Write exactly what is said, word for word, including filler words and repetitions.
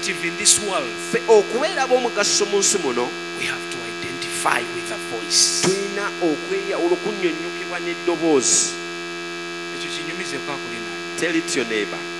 effective in this world, Ffe okubeera ab'omugaso mu nsi muno we have to identify with a voice. tulina okweyawula okunnyonnyokebwa n'eddoboozi. Ekyo kinyumize kwa kuli nange. Tell it to your neighbor.